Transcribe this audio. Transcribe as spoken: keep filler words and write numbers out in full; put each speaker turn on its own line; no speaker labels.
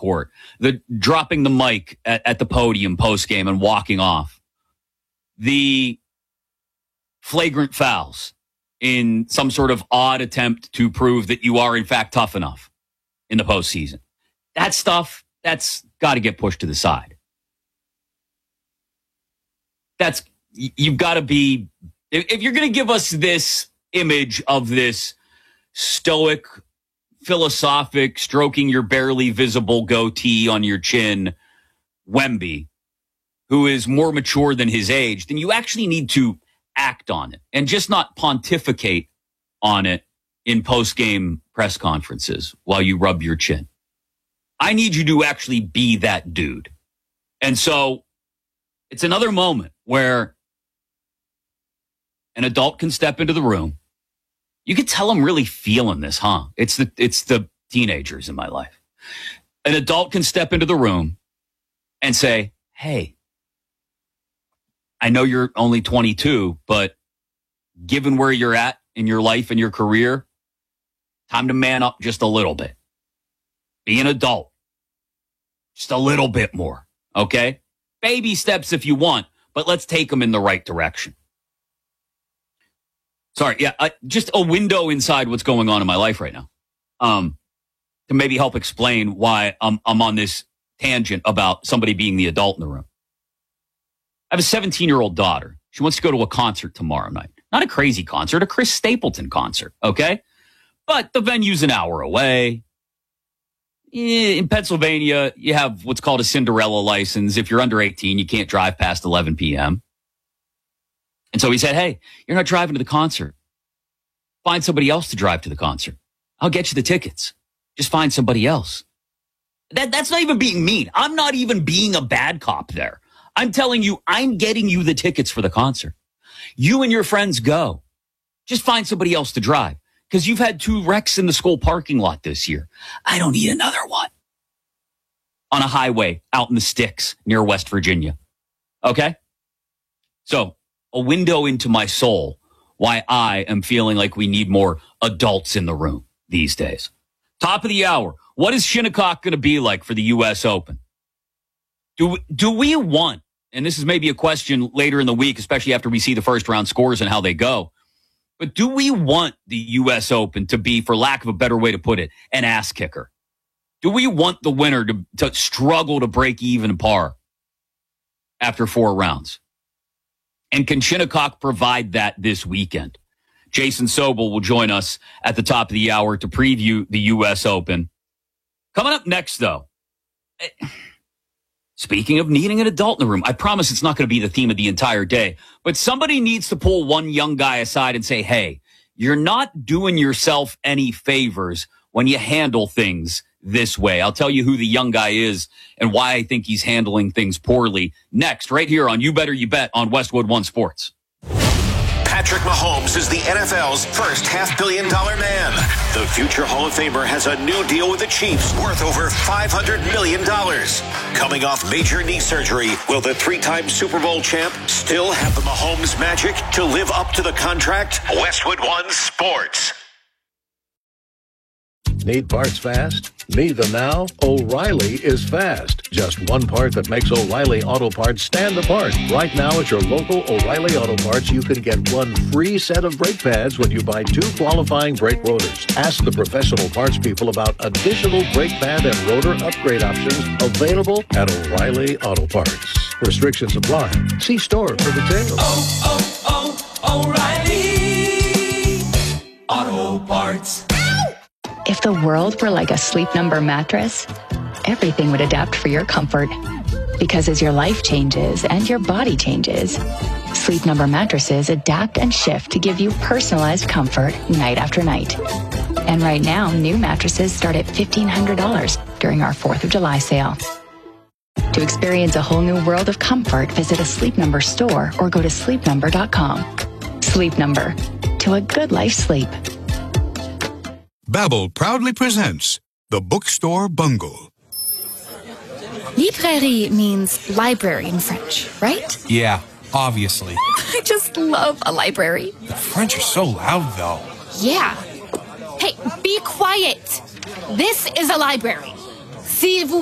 court, the dropping the mic at, at the podium post-game and walking off, the flagrant fouls in some sort of odd attempt to prove that you are, in fact, tough enough in the postseason. That stuff, that's got to get pushed to the side. That's, you've got to be, if you're going to give us this image of this stoic, philosophic, stroking your barely visible goatee on your chin, Wemby, who is more mature than his age, then you actually need to act on it and just not pontificate on it in post-game press conferences while you rub your chin. I need you to actually be that dude. And so it's another moment where an adult can step into the room. You can tell I'm really feeling this, huh? It's the it's the teenagers in my life. An adult can step into the room and say, hey, I know you're only twenty-two, but given where you're at in your life and your career, time to man up just a little bit. Be an adult. Just a little bit more, okay? Baby steps if you want, but let's take them in the right direction. Sorry, yeah, uh, just a window inside what's going on in my life right now. Um, to maybe help explain why I'm, I'm on this tangent about somebody being the adult in the room. I have a seventeen-year-old daughter. She wants to go to a concert tomorrow night. Not a crazy concert, a Chris Stapleton concert, okay? But the venue's an hour away. In Pennsylvania, you have what's called a Cinderella license. If you're under eighteen, you can't drive past eleven p.m. And so he said, hey, you're not driving to the concert. Find somebody else to drive to the concert. I'll get you the tickets. Just find somebody else. That, that's not even being mean. I'm not even being a bad cop there. I'm telling you, I'm getting you the tickets for the concert. You and your friends go. Just find somebody else to drive. Because you've had two wrecks in the school parking lot this year. I don't need another one. On a highway out in the sticks near West Virginia. Okay? So, a window into my soul, why I am feeling like we need more adults in the room these days. Top of the hour. What is Shinnecock going to be like for the U S Open? Do, do we want, and this is maybe a question later in the week, especially after we see the first round scores and how they go, but do we want the U S Open to be, for lack of a better way to put it, an ass kicker? Do we want the winner to, to struggle to break even par after four rounds? And can Shinnecock provide that this weekend? Jason Sobel will join us at the top of the hour to preview the U S Open. Coming up next, though, speaking of needing an adult in the room, I promise it's not going to be the theme of the entire day, but somebody needs to pull one young guy aside and say, hey, you're not doing yourself any favors when you handle things this way. I'll tell you who the young guy is and why I think he's handling things poorly next, right here on You Better You Bet on Westwood One Sports.
Patrick Mahomes is the N F L's first half-billion dollar man. The future Hall of Famer has a new deal with the Chiefs worth over five hundred million dollars. Coming off major knee surgery, will the three-time Super Bowl champ still have the Mahomes magic to live up to the contract? Westwood One Sports.
Need parts fast? Need them now? O'Reilly is fast. Just one part that makes O'Reilly Auto Parts stand apart. Right now at your local O'Reilly Auto Parts, you can get one free set of brake pads when you buy two qualifying brake rotors. Ask the professional parts people about additional brake pad and rotor upgrade options available at O'Reilly Auto Parts. Restrictions apply. See store for details.
Oh, oh, oh, O'Reilly Auto Parts.
If the world were like a Sleep Number mattress, everything would adapt for your comfort. Because as your life changes and your body changes, Sleep Number mattresses adapt and shift to give you personalized comfort night after night. And right now, new mattresses start at fifteen hundred dollars during our fourth of July sale. To experience a whole new world of comfort, visit a Sleep Number store or go to sleep number dot com. Sleep Number. To a good life sleep.
Babbel proudly presents The Bookstore Bungle.
Librairie means library in French, right?
Yeah, obviously.
I just love a library.
The French are so loud, though.
Yeah. Hey, be quiet. This is a library. S'il vous